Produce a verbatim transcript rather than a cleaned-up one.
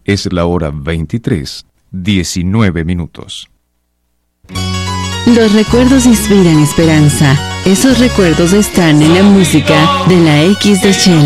Es la hora veintitrés, diecinueve minutos. Los recuerdos inspiran esperanza. Esos recuerdos están en la música de la X de Chela.